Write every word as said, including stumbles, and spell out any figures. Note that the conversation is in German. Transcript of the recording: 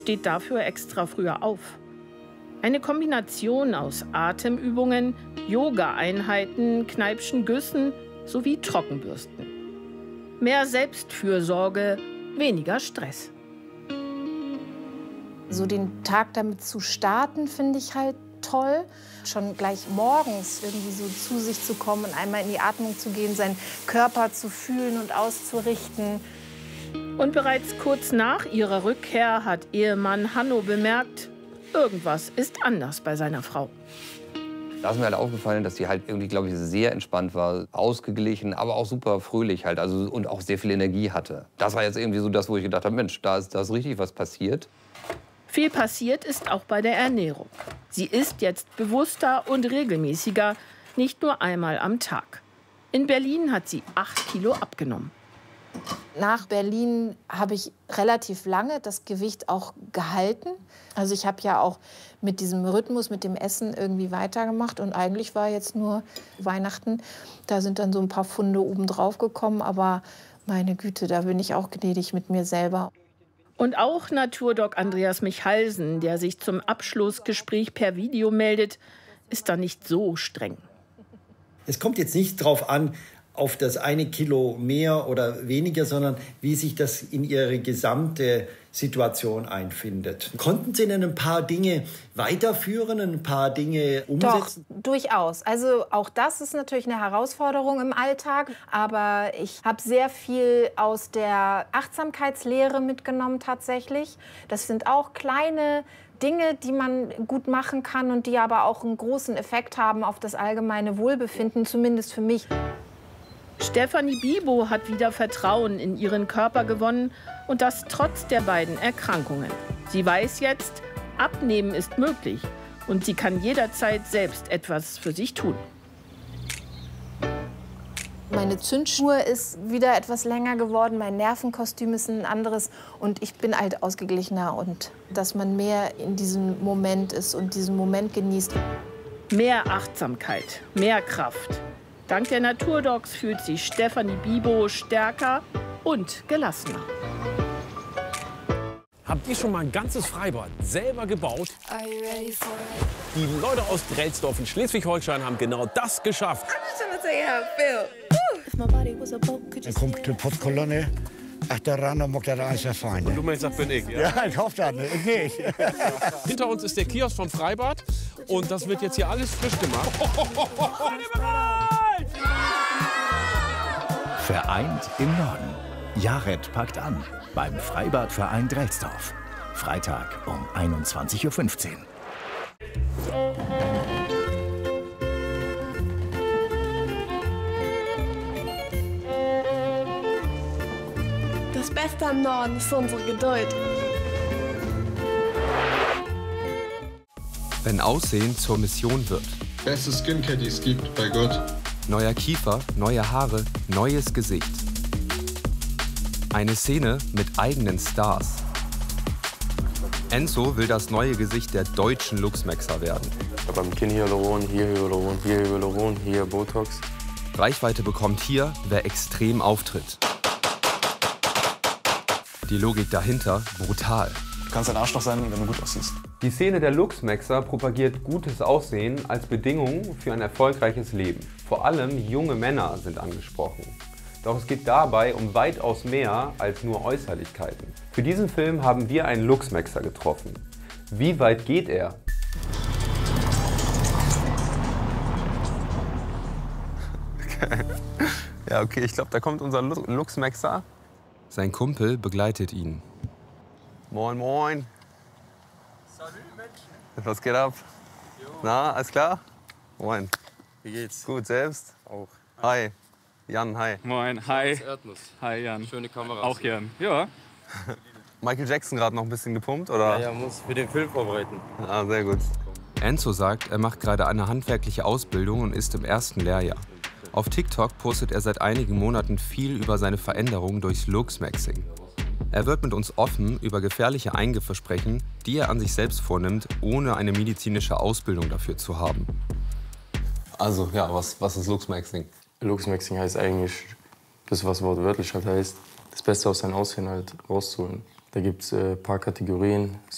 Steht dafür extra früher auf. Eine Kombination aus Atemübungen, Yoga-Einheiten, Kneipschen Güssen sowie Trockenbürsten. Mehr Selbstfürsorge, weniger Stress. So den Tag damit zu starten, finde ich halt toll. Schon gleich morgens irgendwie so zu sich zu kommen und einmal in die Atmung zu gehen, seinen Körper zu fühlen und auszurichten. Und bereits kurz nach ihrer Rückkehr hat Ehemann Hanno bemerkt, irgendwas ist anders bei seiner Frau. Da ist mir halt aufgefallen, dass sie halt irgendwie, glaube ich, sehr entspannt war, ausgeglichen, aber auch super fröhlich halt, also und auch sehr viel Energie hatte. Das war jetzt irgendwie so das, wo ich gedacht habe, Mensch, da ist, da ist richtig was passiert. Viel passiert ist auch bei der Ernährung. Sie isst jetzt bewusster und regelmäßiger, nicht nur einmal am Tag. In Berlin hat sie acht Kilo abgenommen. Nach Berlin habe ich relativ lange das Gewicht auch gehalten. Also ich habe ja auch mit diesem Rhythmus, mit dem Essen irgendwie weitergemacht. Und eigentlich war jetzt nur Weihnachten. Da sind dann so ein paar Pfunde obendrauf gekommen. Aber meine Güte, da bin ich auch gnädig mit mir selber. Und auch Naturdoc Andreas Michalsen, der sich zum Abschlussgespräch per Video meldet, ist da nicht so streng. Es kommt jetzt nicht darauf an, auf das eine Kilo mehr oder weniger, sondern wie sich das in Ihre gesamte Situation einfindet. Konnten Sie denn ein paar Dinge weiterführen, ein paar Dinge umsetzen? Doch, durchaus. Also auch das ist natürlich eine Herausforderung im Alltag. Aber ich habe sehr viel aus der Achtsamkeitslehre mitgenommen tatsächlich. Das sind auch kleine Dinge, die man gut machen kann und die aber auch einen großen Effekt haben auf das allgemeine Wohlbefinden, zumindest für mich. Stefanie Bibo hat wieder Vertrauen in ihren Körper gewonnen und das trotz der beiden Erkrankungen. Sie weiß jetzt, abnehmen ist möglich und sie kann jederzeit selbst etwas für sich tun. Meine Zündschnur ist wieder etwas länger geworden, mein Nervenkostüm ist ein anderes und ich bin halt ausgeglichener und dass man mehr in diesem Moment ist und diesen Moment genießt. Mehr Achtsamkeit, mehr Kraft. Dank der Naturdocs fühlt sich Stefanie Bibo stärker und gelassener. Habt ihr schon mal ein ganzes Freibad selber gebaut? Die Leute aus Drelsdorf in Schleswig-Holstein haben genau das geschafft. Dann kommt die Putzkolonne. Ach, der Rand mag der alles fein. Und du meinst, das bin ich, ja? Ja, ich hoffe das nicht. Ich nicht. Hinter uns ist der Kiosk vom Freibad und das wird jetzt hier alles frisch gemacht. Vereint im Norden. Jared packt an beim Freibadverein Drelsdorf. Freitag um einundzwanzig Uhr fünfzehn. Das Beste am Norden ist unsere Geduld. Wenn Aussehen zur Mission wird. Beste Skincare, die es gibt, bei Gott. Neuer Kiefer, neue Haare, neues Gesicht. Eine Szene mit eigenen Stars. Enzo will das neue Gesicht der deutschen Luxmaxer werden. Beim Kinn Hyaluron, hier Hyaluron, hier Hyaluron, hier Botox. Reichweite bekommt hier, wer extrem auftritt. Die Logik dahinter brutal. Du kannst ein Arschloch sein, wenn du gut aussiehst. Die Szene der Luxmaxer propagiert gutes Aussehen als Bedingung für ein erfolgreiches Leben. Vor allem junge Männer sind angesprochen. Doch es geht dabei um weitaus mehr als nur Äußerlichkeiten. Für diesen Film haben wir einen Luxmaxer getroffen. Wie weit geht er? Ja, okay, ich glaube, da kommt unser Luxmaxer. Sein Kumpel begleitet ihn. Moin, moin. Was geht ab? Jo. Na, alles klar? Moin. Wie geht's? Gut, selbst? Auch. Hi. Jan, hi. Moin, hi. Hi, Jan. Schöne Kamera. Auch Jan. Ja. Michael Jackson gerade noch ein bisschen gepumpt, oder? Ja, ja, muss für den Film vorbereiten. Ah, sehr gut. Enzo sagt, er macht gerade eine handwerkliche Ausbildung und ist im ersten Lehrjahr. Auf TikTok postet er seit einigen Monaten viel über seine Veränderungen durchs Luxmaxing. Er wird mit uns offen über gefährliche Eingriffe sprechen, die er an sich selbst vornimmt, ohne eine medizinische Ausbildung dafür zu haben. Also, ja, was, was ist Luxmaxing? Luxmaxing heißt eigentlich, das was wortwörtlich halt heißt, das Beste aus seinem Aussehen halt rauszuholen. Da gibt es ein äh, paar Kategorien,